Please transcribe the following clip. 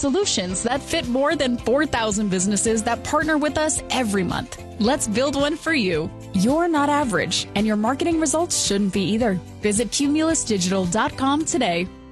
solutions that fit more than 4,000 businesses that partner with us every month. Let's build one for you. You're not average, and your marketing results shouldn't be either. Visit cumulusdigital.com today.